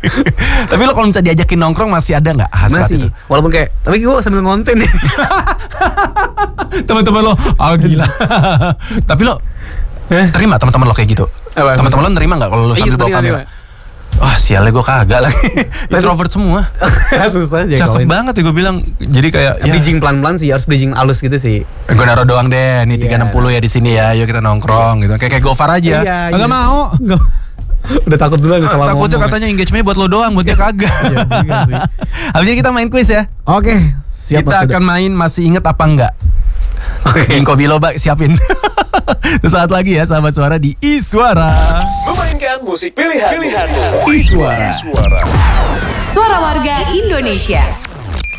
Tapi lo kalau misalnya diajakin nongkrong masih ada nggak hasrat Masih. itu? Walaupun kayak, tapi gue sambil ngonten nih. Teman-teman lo, gila. Tapi lo terima teman-teman lo kayak gitu? Apa? Teman-teman lo nerima nggak kalau lo sambil bawa kamera? Wah sialnya gue kagak lagi. Introvert semua. Susah aja. Cakep banget ya gue bilang. Jadi kayak bridging pelan-pelan sih, harus bridging halus gitu sih. Gue naruh doang deh. Nih 360 ya di sini ya. Yuk kita nongkrong gitu. Kayak Gofar aja. Enggak mau. Udah takut dulu salah ngomong. Takutnya katanya engagement buat lo doang, buat dia kagak. Habis ini kita main quiz ya. Oke, siap. Kita akan main masih inget apa enggak? Ginkgo biloba siapin. Sesaat lagi ya sahabat suara di Iswara. Memainkan musik pilihan. Iswara. Suara warga Indonesia.